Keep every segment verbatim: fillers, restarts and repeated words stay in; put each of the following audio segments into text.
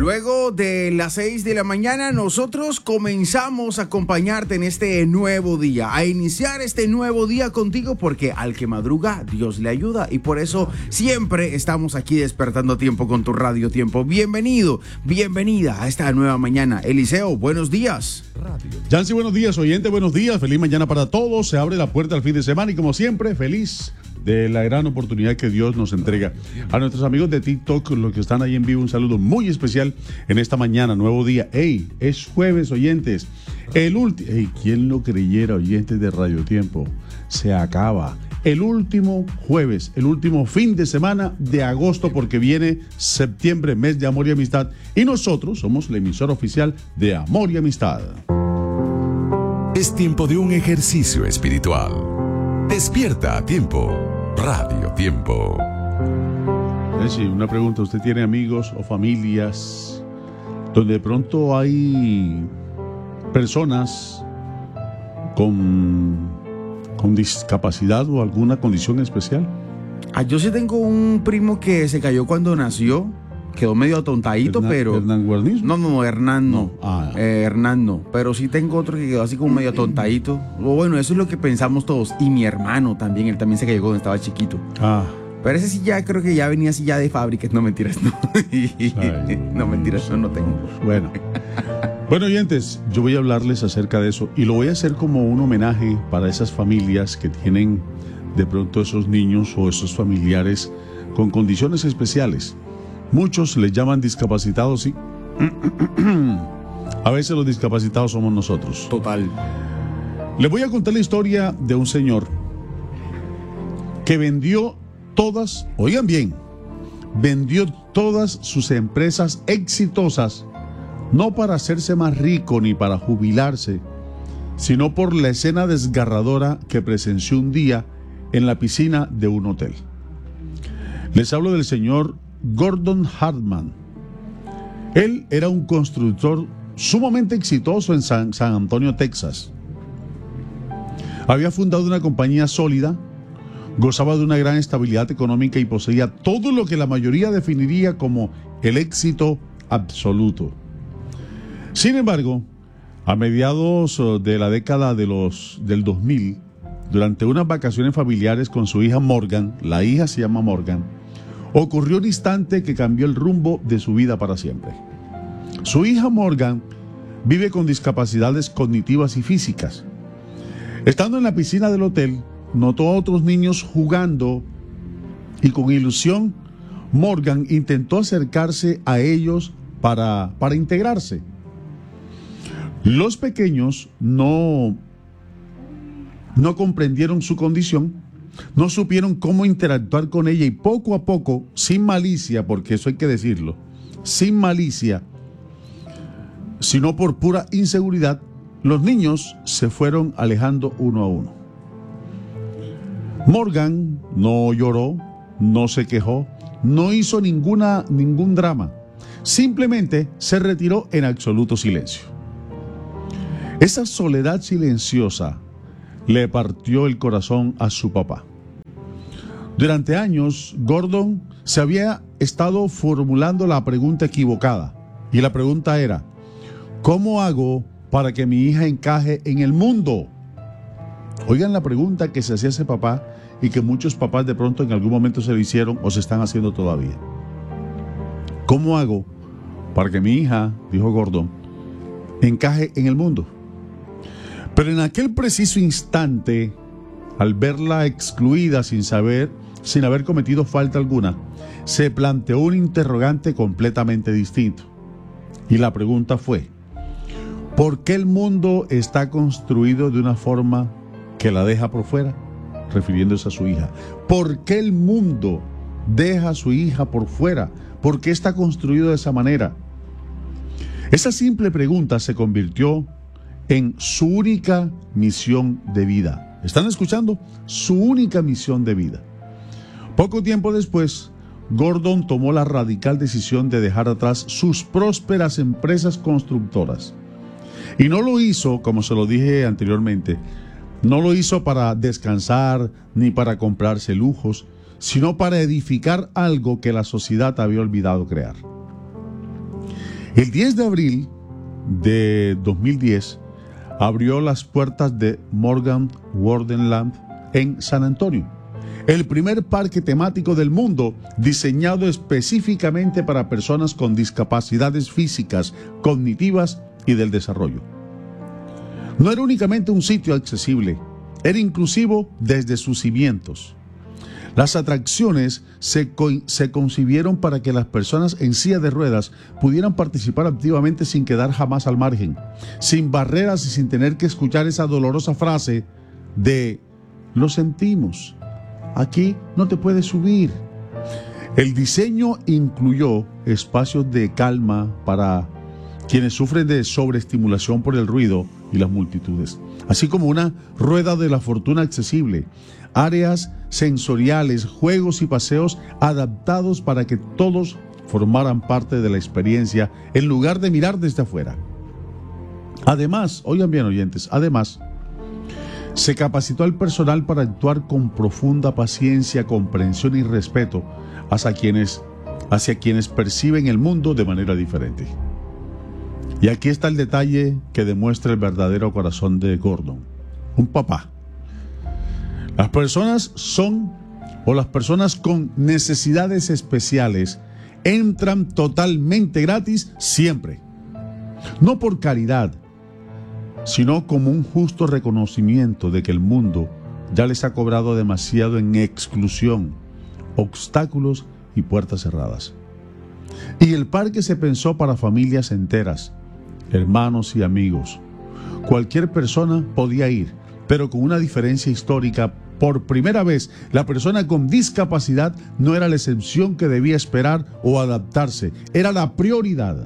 Luego de las seis de la mañana, nosotros comenzamos a acompañarte en este nuevo día, a iniciar este nuevo día contigo, porque al que madruga, Dios le ayuda. Y por eso siempre estamos aquí despertando a tiempo con tu Radio Tiempo. Bienvenido, bienvenida a esta nueva mañana. Eliseo, buenos días. Yancy, buenos días. Oyente, buenos días. Feliz mañana para todos. Se abre la puerta al fin de semana y como siempre, feliz de la gran oportunidad que Dios nos entrega. A nuestros amigos de TikTok, los que están ahí en vivo, un saludo muy especial en esta mañana, nuevo día. ¡Ey! Es jueves, oyentes. El último... ¡Ey! ¿Quién lo creyera, oyentes de Radio Tiempo? Se acaba el último jueves, el último fin de semana de agosto, porque viene septiembre, mes de amor y amistad. Y nosotros somos la emisora oficial de Amor y Amistad. Es tiempo de un ejercicio espiritual. Despierta a tiempo. Radio Tiempo. Sí, una pregunta. ¿Usted tiene amigos o familias donde de pronto hay personas con, con discapacidad o alguna condición especial? Ah, yo sí tengo un primo que se cayó cuando nació. Quedó medio atontadito, Hernán, pero... ¿Hernán Guarnizo? No, no, Hernán no. no. Ah, eh, Hernán no. Pero sí tengo otro que quedó así como medio atontadito. O bueno, eso es lo que pensamos todos. Y mi hermano también, él también se cayó cuando estaba chiquito. Ah. Pero ese sí ya creo que ya venía así ya de fábrica. No, mentiras, no. Ay, no, mentiras, no, no tengo. Bueno. Bueno, oyentes, yo voy a hablarles acerca de eso. Y lo voy a hacer como un homenaje para esas familias que tienen de pronto esos niños o esos familiares con condiciones especiales. Muchos les llaman discapacitados, sí. A veces los discapacitados somos nosotros. Total. Les voy a contar la historia de un señor que vendió todas, oigan bien, vendió todas sus empresas exitosas, no para hacerse más rico ni para jubilarse, sino por la escena desgarradora que presenció un día en la piscina de un hotel. Les hablo del señor Gordon Hartman. Él era un constructor sumamente exitoso en San, San Antonio, Texas. Había fundado una compañía sólida, gozaba de una gran estabilidad económica y poseía todo lo que la mayoría definiría como el éxito absoluto. Sin embargo, a mediados de la década de los, del dos mil, durante unas vacaciones familiares con su hija Morgan, la hija se llama Morgan, ocurrió un instante que cambió el rumbo de su vida para siempre. Su hija Morgan vive con discapacidades cognitivas y físicas. Estando en la piscina del hotel, notó a otros niños jugando y con ilusión, Morgan intentó acercarse a ellos para, para integrarse. Los pequeños no, no comprendieron su condición, no supieron cómo interactuar con ella y poco a poco, sin malicia, porque eso hay que decirlo, sin malicia, sino por pura inseguridad, los niños se fueron alejando uno a uno. Morgan no lloró, no se quejó, no hizo ninguna, ningún drama, simplemente se retiró en absoluto silencio. Esa soledad silenciosa le partió el corazón a su papá. Durante años, Gordon se había estado formulando la pregunta equivocada. Y la pregunta era, ¿cómo hago para que mi hija encaje en el mundo? Oigan la pregunta que se hacía ese papá y que muchos papás de pronto en algún momento se lo hicieron o se están haciendo todavía. ¿Cómo hago para que mi hija, dijo Gordon, encaje en el mundo? Pero en aquel preciso instante, al verla excluida sin saber, sin haber cometido falta alguna, se planteó un interrogante completamente distinto. Y la pregunta fue, ¿por qué el mundo está construido de una forma que la deja por fuera? Refiriéndose a su hija. ¿Por qué el mundo deja a su hija por fuera? ¿Por qué está construido de esa manera? Esa simple pregunta se convirtió en su única misión de vida. ¿Están escuchando? Su única misión de vida. Poco tiempo después, Gordon tomó la radical decisión de dejar atrás sus prósperas empresas constructoras. Y no lo hizo, como se lo dije anteriormente, no lo hizo para descansar ni para comprarse lujos, sino para edificar algo que la sociedad había olvidado crear. El diez de abril de dos mil diez abrió las puertas de Morgan Wonderland en San Antonio, el primer parque temático del mundo diseñado específicamente para personas con discapacidades físicas, cognitivas y del desarrollo. No era únicamente un sitio accesible, era inclusivo desde sus cimientos. Las atracciones se, co- se concibieron para que las personas en silla de ruedas pudieran participar activamente sin quedar jamás al margen, sin barreras y sin tener que escuchar esa dolorosa frase de "lo sentimos, aquí no te puedes subir". El diseño incluyó espacios de calma para quienes sufren de sobreestimulación por el ruido y las multitudes, así como una rueda de la fortuna accesible, áreas sensoriales, juegos y paseos adaptados para que todos formaran parte de la experiencia en lugar de mirar desde afuera. Además, oigan bien oyentes, además, se capacitó al personal para actuar con profunda paciencia, comprensión y respeto hacia quienes, hacia quienes perciben el mundo de manera diferente. Y aquí está el detalle que demuestra el verdadero corazón de Gordon, un papá. Las personas son, o las personas con necesidades especiales, entran totalmente gratis siempre. No por caridad, sino como un justo reconocimiento de que el mundo ya les ha cobrado demasiado en exclusión, obstáculos y puertas cerradas. Y el parque se pensó para familias enteras, hermanos y amigos. Cualquier persona podía ir, pero con una diferencia histórica. Por primera vez, la persona con discapacidad no era la excepción que debía esperar o adaptarse, era la prioridad.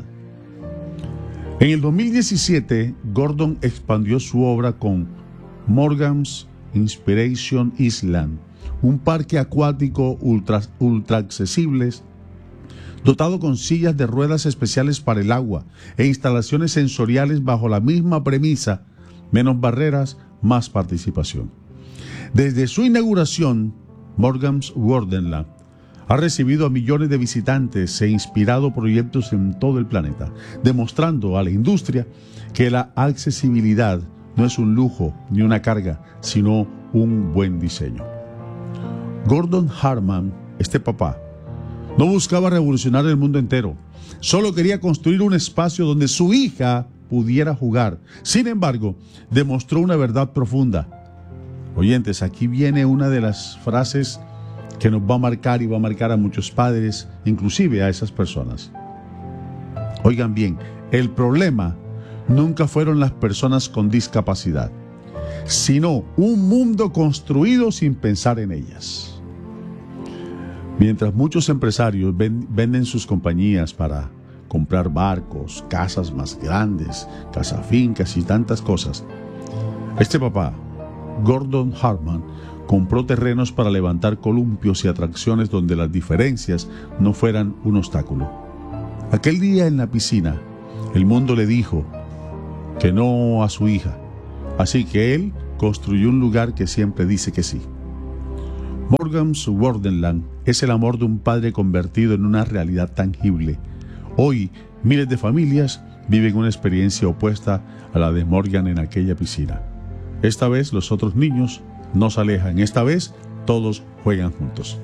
En el dos mil diecisiete, Gordon expandió su obra con Morgan's Inspiration Island, un parque acuático ultra, ultra accesible, dotado con sillas de ruedas especiales para el agua e instalaciones sensoriales bajo la misma premisa: menos barreras, más participación. Desde su inauguración, Morgan's Wonderland ha recibido a millones de visitantes e inspirado proyectos en todo el planeta, demostrando a la industria que la accesibilidad no es un lujo ni una carga, sino un buen diseño. Gordon Harman, este papá, no buscaba revolucionar el mundo entero, solo quería construir un espacio donde su hija pudiera jugar. Sin embargo, demostró una verdad profunda. Oyentes, aquí viene una de las frases que nos va a marcar y va a marcar a muchos padres, inclusive a esas personas. Oigan bien, el problema nunca fueron las personas con discapacidad, sino un mundo construido sin pensar en ellas. Mientras muchos empresarios ven, venden sus compañías para comprar barcos, casas más grandes, casafincas y tantas cosas, este papá, Gordon Harman, compró terrenos para levantar columpios y atracciones donde las diferencias no fueran un obstáculo. Aquel día en la piscina, el mundo le dijo que no a su hija, así que él construyó un lugar que siempre dice que sí. Morgan's Wonderland es el amor de un padre convertido en una realidad tangible. Hoy, miles de familias viven una experiencia opuesta a la de Morgan en aquella piscina. Esta vez los otros niños no se alejan, esta vez todos juegan juntos.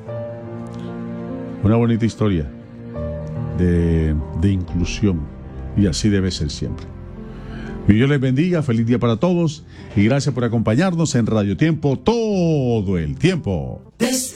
Una bonita historia de, de inclusión, y así debe ser siempre. Y Dios les bendiga, feliz día para todos y gracias por acompañarnos en Radio Tiempo todo el tiempo.